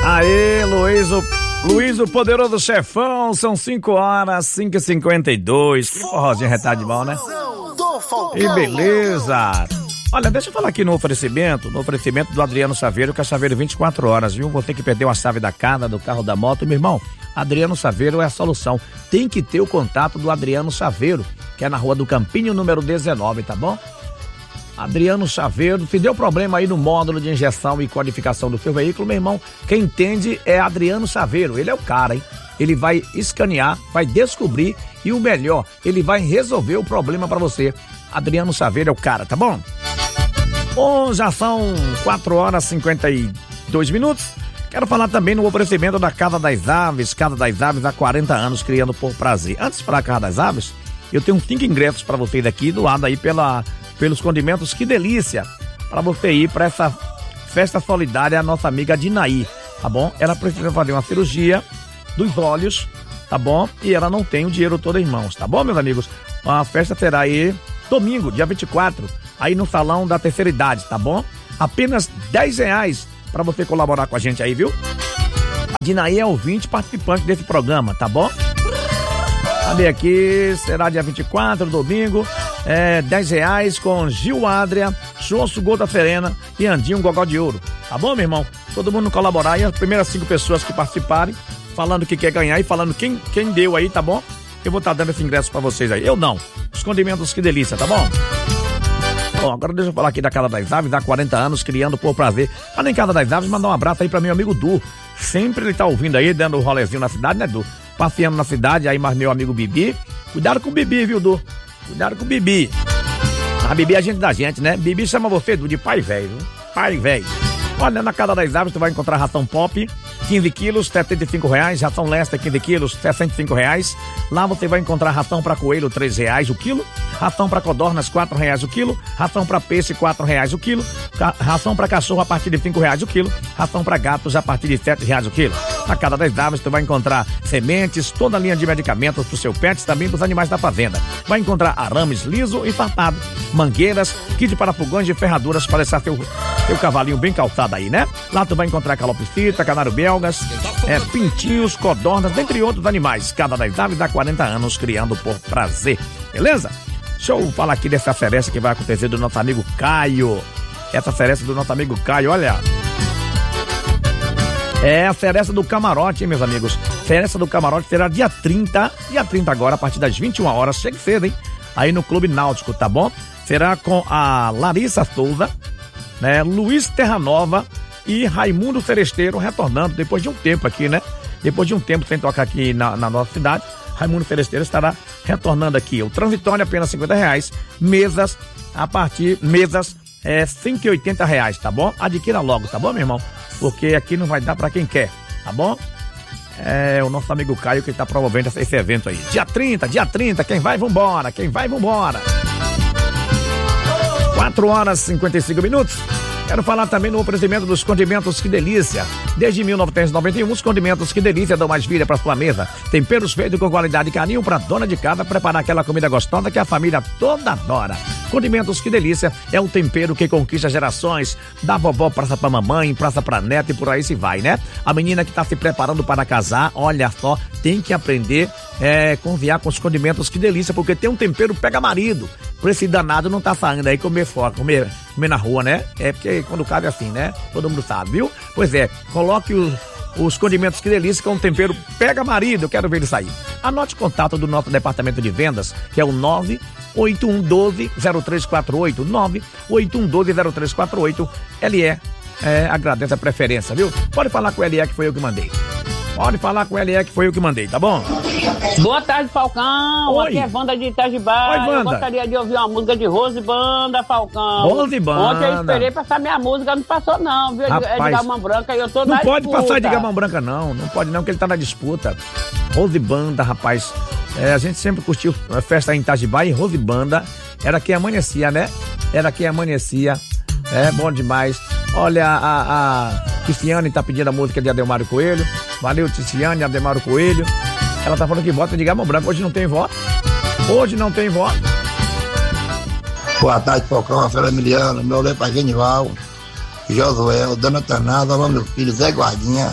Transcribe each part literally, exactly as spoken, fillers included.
Aê, Luiz, o, Luiz, o poderoso chefão, são cinco horas, cinco e cinquenta e dois. Que forrozinho retado de bom, né? E beleza. Olha, deixa eu falar aqui no oferecimento, no oferecimento do Adriano Saveiro, que é Saveiro vinte e quatro horas, viu? Você que perdeu a chave da casa, do carro, da moto, meu irmão, Adriano Saveiro é a solução. Tem que ter o contato do Adriano Saveiro, que é na Rua do Campinho, número dezenove, tá bom? Adriano Saveiro, se deu problema aí no módulo de injeção e codificação do seu veículo, meu irmão, quem entende é Adriano Saveiro, ele é o cara, hein? Ele vai escanear, vai descobrir e o melhor, ele vai resolver o problema pra você. Adriano Saveiro é o cara, tá bom? Bom, já são quatro horas e cinquenta e dois minutos. Quero falar também no oferecimento da Casa das Aves. Casa das Aves há quarenta anos, criando por prazer. Antes de falar da Casa das Aves, eu tenho cinco ingressos para vocês aqui, doado aí pela, pelos condimentos. Que delícia! Para você ir para essa festa solidária, a nossa amiga Dinaí, tá bom? Ela precisa fazer uma cirurgia dos olhos, tá bom? E ela não tem o dinheiro todo em mãos, tá bom, meus amigos? A festa será aí domingo, dia vinte e quatro, aí no Salão da Terceira Idade, tá bom? Apenas dez reais para você colaborar com a gente aí, viu? A Dinaí é ouvinte participante desse programa, tá bom? Cadê aqui? Será dia vinte e quatro, domingo, é, dez reais com Gil Adria, Chonso Gota Serena e Andinho Gogó de Ouro, tá bom, meu irmão? Todo mundo colaborar e as primeiras cinco pessoas que participarem, falando que quer ganhar e falando quem, quem deu aí, tá bom? Eu vou estar dando esse ingresso pra vocês aí. Eu não. Os condimentos, que delícia, tá bom? Bom, agora deixa eu falar aqui da Casa das Aves, há quarenta anos, criando por prazer. Mas em Casa das Aves, mandar um abraço aí pra meu amigo Du. Sempre ele tá ouvindo aí, dando um rolezinho na cidade, né, Du? Passeando na cidade, aí mais meu amigo Bibi. Cuidado com o Bibi, viu, Du? Cuidado com o Bibi. A Bibi é a gente da gente, né? Bibi chama você, Du, de pai velho, viu? Pai velho. Olha, na Casa das Aves tu vai encontrar ração Pop, quinze quilos, setenta e cinco reais, ração Lester, quinze quilos, sessenta e cinco reais. Lá você vai encontrar ração para coelho, três reais o quilo, ração para codornas, quatro reais o quilo, ração para peixe, quatro reais o quilo, ração para cachorro a partir de cinco reais o quilo, ração para gatos a partir de sete reais o quilo. Na Casa das Aves tu vai encontrar sementes, toda a linha de medicamentos pro seu pet, também pros animais da fazenda. Vai encontrar arames liso e farpado, mangueiras, kit para fogões e ferraduras para deixar seu, seu cavalinho bem calçado aí, né? Lá tu vai encontrar calopsita, canário belgas, é, pintinhos, codornas, dentre outros animais. Casa das Aves há quarenta anos, criando por prazer, beleza? Deixa eu falar aqui dessa festa que vai acontecer do nosso amigo Caio. Essa festa do nosso amigo Caio, olha. É a festa do camarote, hein, meus amigos? Festa do camarote será dia trinta, dia trinta agora, a partir das vinte e uma horas, chegue cedo, hein? Aí no Clube Náutico, tá bom? Será com a Larissa Souza, né? Luiz Terranova e Raimundo Seresteiro retornando depois de um tempo aqui, né? Depois de um tempo sem tocar aqui na, na nossa cidade, Raimundo Seresteiro estará retornando aqui. O transitório é apenas cinquenta reais, mesas a partir, mesas é cento e oitenta reais, tá bom? Adquira logo, tá bom, meu irmão? Porque aqui não vai dar pra quem quer, tá bom? É o nosso amigo Caio que tá promovendo esse evento aí. Dia trinta, dia trinta, quem vai, vambora, quem vai, vambora. quatro horas e cinquenta e cinco minutos. Quero falar também no oferecimento dos condimentos Que Delícia. Desde mil novecentos e noventa e um, os condimentos Que Delícia dão mais vida para sua mesa. Temperos feitos com qualidade e carinho para dona de casa preparar aquela comida gostosa que a família toda adora. Condimentos Que Delícia é um tempero que conquista gerações. Da vovó praça pra mamãe, praça pra neta e por aí se vai, né? A menina que tá se preparando para casar, olha só, tem que aprender é, confiar com os condimentos Que Delícia, porque tem um tempero pega marido. Por esse danado não tá saindo aí comer fora, comer, comer na rua, né? É porque quando cabe assim, né? Todo mundo sabe, viu? Pois é, coloque os, os condimentos Que Delícia com um tempero pega marido, eu quero ver ele sair. Anote o contato do nosso departamento de vendas, que é o nove oito um um dois zero três quatro oito, nove oito um um dois zero três quatro oito. L E é, agradece a preferência, viu? Pode falar com o L E que foi eu que mandei. Pode falar com o L E que foi eu que mandei, tá bom? Boa tarde, Falcão. Oi. Aqui é Wanda de Itajibá. Oi, Wanda. Eu gostaria de ouvir uma música de Rose Banda, Falcão. Rose Banda. Ontem eu esperei passar minha música, não passou não, viu? Rapaz, é de Gamão Branca e eu tô não na pode disputa. passar de Gamão Branca, não. Não pode não, que ele tá na disputa. Rose Banda, rapaz. É, a gente sempre curtiu a festa em Itajibá e Rose Banda era quem amanhecia, né? Era quem amanhecia. É bom demais. Olha, a, a Tiziane tá pedindo a música de Ademário Coelho. Valeu, Tiziane, Ademário Coelho. Ela tá falando que vota de Gamão Branco. Hoje não tem voto. Hoje não tem voto. Boa tarde, Falcão, Rafael Emiliano, meu olho é pra Genival, Josué, Dona Tanada, meu filho Zé Guardinha,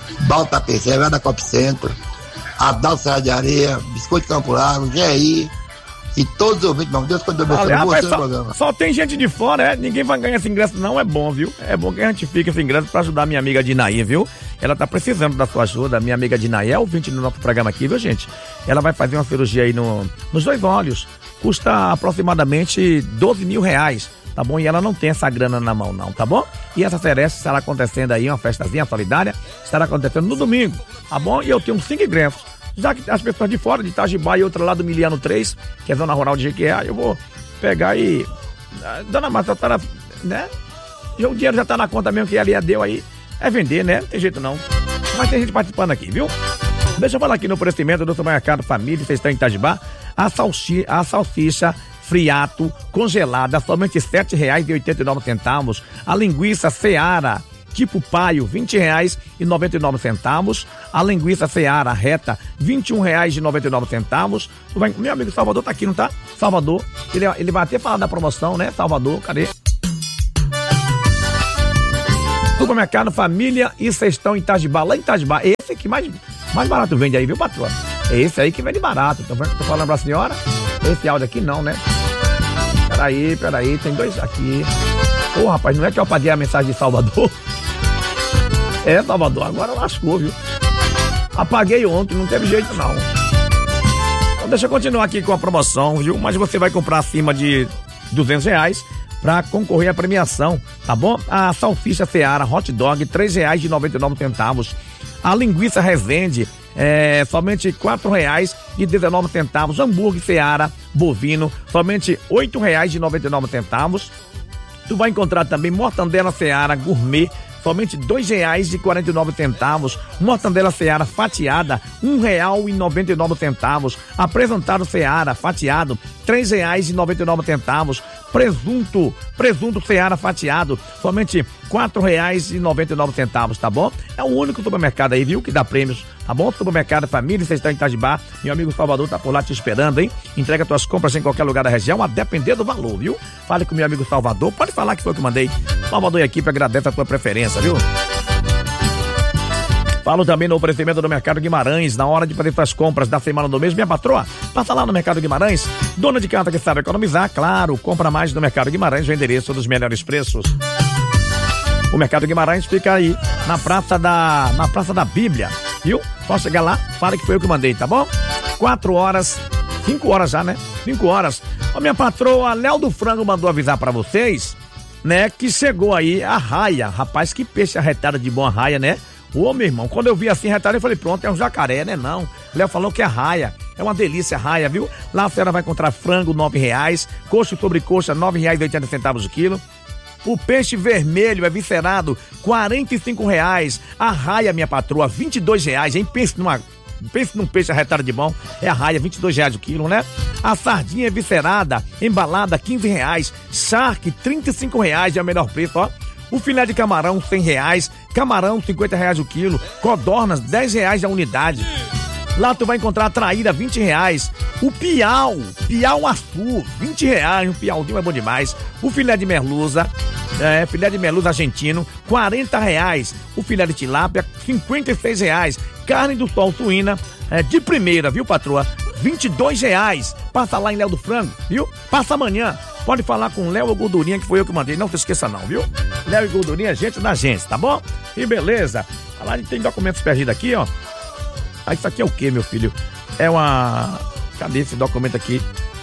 Balta P C, vai da Cop Centro, Adalto Serra de Areia, Biscoito Campo Largo, G R I e todos os ouvintes, meu Deus, quando eu Olha, rapaz, no só, programa. só tem gente de fora, é? Ninguém vai ganhar esse ingresso não, é bom, viu? É bom que a gente fique esse ingresso pra ajudar a minha amiga Dinaí, viu? Ela tá precisando da sua ajuda, minha amiga Dinaí é ouvinte do nosso programa aqui, viu, gente? Ela vai fazer uma cirurgia aí no, nos dois olhos, custa aproximadamente doze mil reais, tá bom? E ela não tem essa grana na mão não, tá bom? E essa seresta estará acontecendo aí, uma festazinha solidária, estará acontecendo no domingo, tá bom? E eu tenho cinco ingressos. Já que as pessoas de fora, de Itajibá e outra lá do Miliano três, que é zona rural de Jequié, eu vou pegar e... Dona Márcia, tá na, né? O dinheiro já tá na conta mesmo que ali deu aí. É vender, né? Não tem jeito não. Mas tem gente participando aqui, viu? Deixa eu falar aqui no oferecimento do supermercado Família, vocês estão em Itajibá. A, salsi, a salsicha Friato congelada, somente sete reais e oitenta e nove centavos. A linguiça Seara tipo paio, vinte reais e noventa e nove centavos. A linguiça Seara reta, vinte e um reais e noventa e nove centavos. Meu amigo Salvador tá aqui, não tá? Salvador, ele, ele vai até falar da promoção, né? Salvador, cadê? Supermercado Família e Cestão em Itajibá, lá em Itajibá. Esse que mais, mais barato vende aí, viu, patroa? É esse aí que vende barato. Tô, tô falando pra senhora? Esse áudio aqui não, né? Peraí, peraí, tem dois aqui. Ô, rapaz, não é que eu apaguei a mensagem de Salvador? É, Salvador, agora lascou, viu? Apaguei ontem, não teve jeito não. Então deixa eu continuar aqui com a promoção, viu? Mas você vai comprar acima de duzentos reais pra concorrer à premiação, tá bom? A salsicha Seara Hot Dog, três reais e noventa e nove centavos. A linguiça Resende, é, somente quatro reais e dezenove centavos. Hambúrguer Seara bovino, somente oito reais e noventa e nove centavos. Tu vai encontrar também mortandela Seara gourmet, somente dois reais e quarenta e nove centavos. Mortandela Seara fatiada, um real e noventa e nove centavos. Apresentado Seara fatiado, três reais e noventa e nove centavos. Presunto, presunto Seara fatiado, somente quatro reais e noventa e nove centavos, tá bom? É o único supermercado aí, viu, que dá prêmios, tá bom? Supermercado Família, você está em Itajibá, meu amigo Salvador tá por lá te esperando, hein? Entrega tuas compras em qualquer lugar da região, a depender do valor, viu? Fale com meu amigo Salvador, pode falar que foi o que eu mandei. Salvador e a equipe agradece a tua preferência, viu? Falo também no oferecimento do Mercado Guimarães, na hora de fazer suas compras da semana do mês, minha patroa, passa lá no Mercado Guimarães, dona de casa que sabe economizar, claro, compra mais no Mercado Guimarães, o endereço dos melhores preços. O Mercado Guimarães fica aí, na Praça da, na Praça da Bíblia, viu? Pode chegar lá, fala que foi eu que mandei, tá bom? Quatro horas, cinco horas já, né? Cinco horas. A minha patroa, Léo do Frango, mandou avisar pra vocês, né, que chegou aí a raia. Rapaz, que peixe arretado de bom a raia, né? Ô, meu irmão, quando eu vi assim retalho, eu falei, pronto, é um jacaré, né? Não. Léo falou que é raia. É uma delícia a raia, viu? Lá a senhora vai encontrar frango, nove reais. Coxa sobre coxa, nove reais e oitenta centavos o quilo. O peixe vermelho é viscerado, quarenta e cinco reais. A raia, minha patroa, vinte e dois reais, hein? Pense numa... Pense num peixe arretado de bom. É a raia, vinte e dois reais o quilo, né? A sardinha viscerada, embalada, quinze reais. Charque, trinta e cinco reais, é o melhor preço, ó. O filé de camarão, cem reais. Camarão, cinquenta reais o quilo. Codornas, dez reais a unidade. Lá tu vai encontrar a traíra, vinte reais. O piau, piau açu, vinte reais. Um piauzinho é bom demais. O filé de merluza, é, filé de merluza argentino, quarenta reais. O filé de tilápia, cinquenta e seis reais. Carne do sol suína, é, de primeira, viu, patroa? vinte e dois reais. Passa lá em Léo do Frango, viu? Passa amanhã. Pode falar com Léo ou Gordurinha, que foi eu que mandei. Não se esqueça não, viu? Léo e Gordurinha, gente da gente, tá bom? E beleza. Lá tem documentos perdidos aqui, ó. Ah, isso aqui é o quê, meu filho? É uma... Cadê esse documento aqui?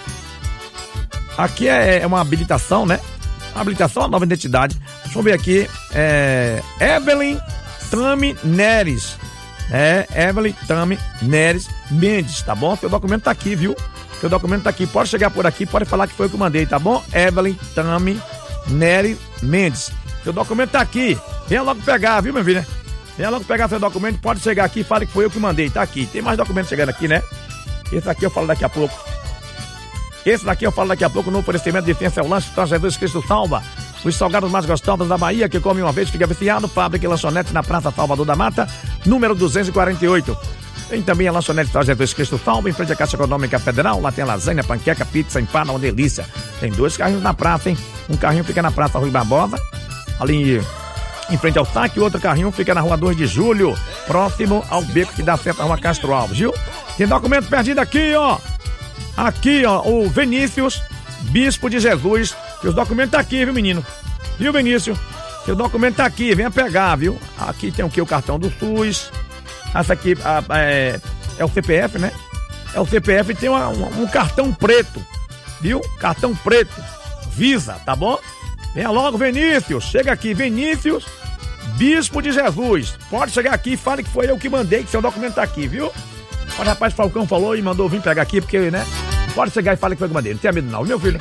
Aqui é, é uma habilitação, né? Uma habilitação, uma nova identidade. Deixa eu ver aqui. É... Evelyn Tami Neres. É, Evelyn Tami Neres Mendes, tá bom? Seu documento tá aqui, viu? Seu documento tá aqui. Pode chegar por aqui, pode falar que foi eu que mandei, tá bom? Evelyn Tami Neres Mendes. Seu documento tá aqui. Venha logo pegar, viu, meu filho? Venha logo pegar seu documento, pode chegar aqui, fale que foi eu que mandei, tá aqui. Tem mais documentos chegando aqui, né? Esse aqui eu falo daqui a pouco. Esse daqui eu falo daqui a pouco no oferecimento de Ciência ao Lanche, São Jesus Cristo Salva. Os salgados mais gostosos da Bahia, que come uma vez, fica viciado. Fábrica e lanchonete na Praça Salvador da Mata, número duzentos e quarenta e oito. Tem também a lanchonete São Jesus Cristo Salva, em frente à Caixa Econômica Federal. Lá tem a lasanha, panqueca, pizza, empada, uma delícia. Tem dois carrinhos na praça, hein? Um carrinho fica na Praça Rui Barbosa, ali em frente ao saque. O outro carrinho fica na rua dois de julho, próximo ao beco que dá certo à rua Castro Alves, viu? Tem documento perdido aqui, ó. Aqui, ó, o Vinícius, Bispo de Jesus. E os documentos tá aqui, viu, menino? Viu, Vinícius? Seu documento tá aqui, venha pegar, viu? Aqui tem o que? O cartão do SUS. Essa aqui a, a, é, é o C P F, né? É o C P F e tem uma, um, um cartão preto, viu? Cartão preto, Visa, tá bom? Venha logo, Vinícius. Chega aqui, Vinícius, Bispo de Jesus. Pode chegar aqui e fale que foi eu que mandei, que seu documento tá aqui, viu? O rapaz Falcão falou e mandou vir pegar aqui, porque, né? Pode chegar e fale que foi eu que mandei. Não tenha medo não, meu filho.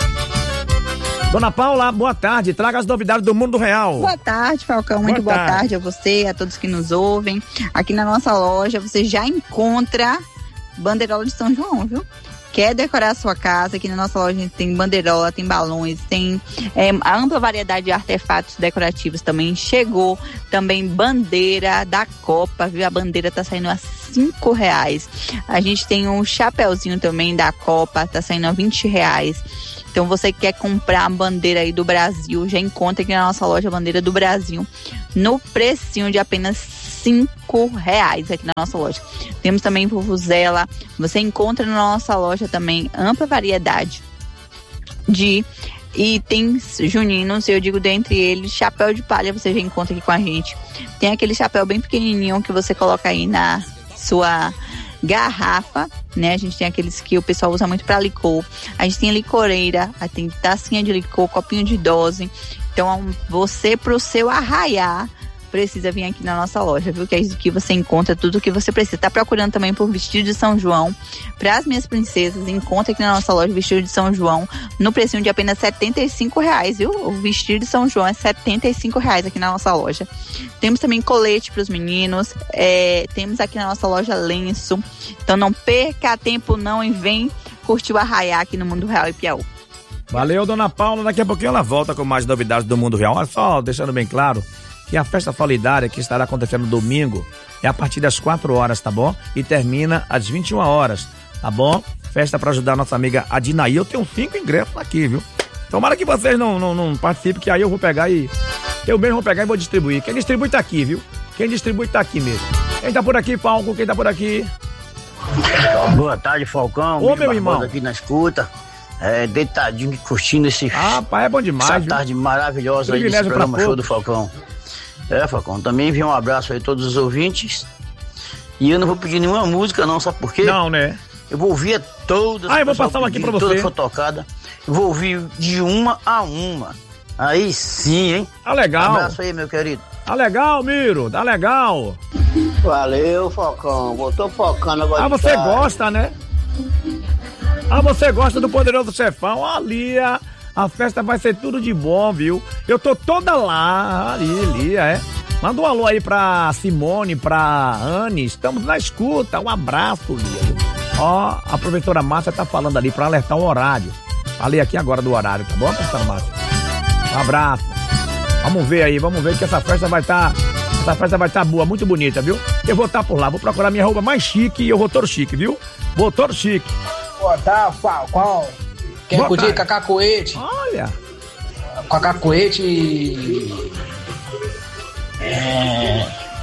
Dona Paula, boa tarde. Traga as novidades do mundo real. Boa tarde, Falcão. Muito boa, boa tarde. tarde a você, a todos que nos ouvem. Aqui na nossa loja você já encontra bandeirola de São João, viu? Quer decorar a sua casa? Aqui na nossa loja a gente tem bandeirola, tem balões, tem é, a ampla variedade de artefatos decorativos também. Chegou também bandeira da Copa, viu? A bandeira tá saindo a cinco reais. A gente tem um chapeuzinho também da Copa, tá saindo a vinte reais. Então você quer comprar a bandeira aí do Brasil, já encontra aqui na nossa loja a bandeira do Brasil no precinho de apenas cinco reais aqui na nossa loja. Temos também vuvuzela, você encontra na nossa loja também ampla variedade de itens juninos, eu digo dentre eles, chapéu de palha você já encontra aqui com a gente. Tem aquele chapéu bem pequenininho que você coloca aí na sua garrafa, né? A gente tem aqueles que o pessoal usa muito para licor. A gente tem licoreira, tem tacinha de licor, copinho de dose. Então, você pro seu arraiar precisa vir aqui na nossa loja, viu? Que é isso que você encontra, tudo o que você precisa. Tá procurando também por vestido de São João para as minhas princesas? Encontra aqui na nossa loja vestido de São João no precinho de apenas setenta e cinco reais, viu? O vestido de São João é setenta e cinco reais aqui na nossa loja. Temos também colete para os meninos, é, temos aqui na nossa loja lenço. Então não perca tempo não e vem curtir o arraiar aqui no Mundo Real e Piauí. Valeu, Dona Paula. Daqui a pouquinho ela volta com mais novidades do Mundo Real. Olha só, deixando bem claro que a festa solidária que estará acontecendo domingo é a partir das quatro horas, tá bom? E termina às vinte e uma horas, tá bom? Festa para ajudar a nossa amiga Adinaí. Eu tenho cinco ingressos aqui, viu? Tomara que vocês não, não, não participem, que aí eu vou pegar e... Eu mesmo vou pegar e vou distribuir. Quem distribui tá aqui, viu? Quem distribui tá aqui mesmo. Quem tá por aqui, Falco? Quem tá por aqui? Boa tarde, Falcão. Ô, meu irmão. Aqui na escuta. É, deitadinho, curtindo esse... Ah, pai, é bom demais, essa viu? tarde maravilhosa aí desse programa Show do Falcão. É, Falcão, também envio um abraço aí a todos os ouvintes. E eu não vou pedir nenhuma música não, sabe por quê? Não, né? Eu vou ouvir todas. Ah, eu vou passar uma aqui pra você. Todas for tocada. Eu vou ouvir de uma a uma. Aí sim, hein? Tá legal. Um abraço aí, meu querido. Tá legal, Miro, tá legal. Valeu, Falcão. Voltou focando agora. Ah, você gosta, né? Ah, você gosta do Poderoso Chefão? Ali, a, a festa vai ser tudo de bom, viu? Eu tô toda lá, ali, ali, é. Manda um alô aí pra Simone, pra Anne, estamos na escuta, um abraço, Lia. Ó, a professora Márcia tá falando ali pra alertar o horário. Falei aqui agora do horário, tá bom, professora Márcia? Um abraço. Vamos ver aí, vamos ver que essa festa vai estar... Tá, essa festa vai estar tá boa, muito bonita, viu? Eu vou estar tá por lá, vou procurar minha roupa mais chique e eu vou todo chique, viu? Vou todo chique. Boa tarde, Falcão. Quer curtir Cacá Coete? Olha. Cacá Coete. É...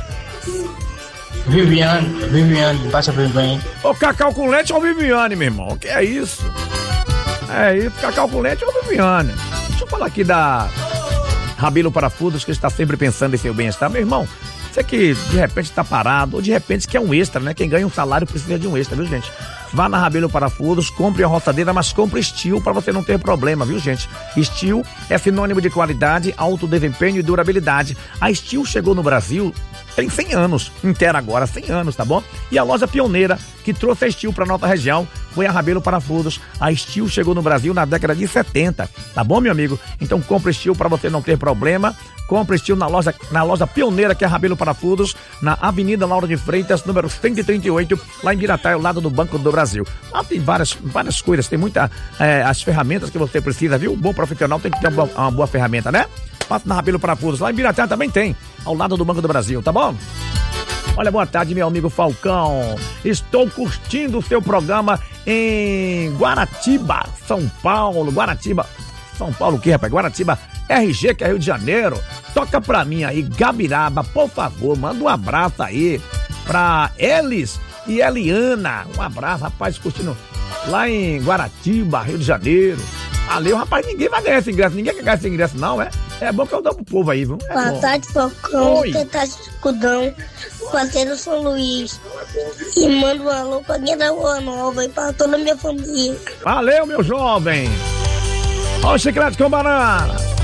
Viviane, Viviane, passa bem. Ô, Cacau com leite ou Viviane, meu irmão? O que é isso? É isso, Cacau com leite ou Viviane? Deixa eu falar aqui da Rabelo Parafusos, que está sempre pensando em seu bem-estar. Meu irmão, você que de repente está parado, ou de repente quer um extra, né? Quem ganha um salário precisa de um extra, viu, gente? Vá na Rabelo Parafusos, compre a roçadeira, mas compre Steel para você não ter problema, viu, gente? Steel é sinônimo de qualidade, alto desempenho e durabilidade. A Steel chegou no Brasil tem cem anos, inteira agora, cem anos, tá bom? E a loja pioneira que trouxe a Steel pra nossa região foi a Rabelo Parafusos. A Steel chegou no Brasil na década de setenta, tá bom, meu amigo? Então compre Steel pra você não ter problema. Compre Steel na loja, na loja pioneira que é a Rabelo Parafusos, na Avenida Laura de Freitas, número cento e trinta e oito, lá em Biratá, ao lado do Banco do Brasil. Lá tem várias, várias coisas, tem muita, é, as ferramentas que você precisa, viu? Um bom profissional tem que ter uma, uma boa ferramenta, né? Passa na Rabelo Parafusos, lá em Biratá também tem, ao lado do Banco do Brasil, tá bom? Olha, boa tarde, meu amigo Falcão. Estou curtindo o seu programa em Guaratiba, São Paulo. Guaratiba, São Paulo o quê, rapaz? Guaratiba, R G, que é Rio de Janeiro. toca pra mim aí, Gabiraba, por favor, manda um abraço aí pra Elis e Eliana. Um abraço, rapaz, curtindo lá em Guaratiba, Rio de Janeiro. Valeu, rapaz, ninguém vai ganhar esse ingresso, ninguém quer ganhar esse ingresso não, é? É bom que eu dou pro povo aí, viu? É Boa bom. tarde, Falcão, tentar escudão, fazendo São Luís. E mando um alô pra minha da Rua Nova e pra toda a minha família. Valeu, meu jovem. Olha o chiclete com banana.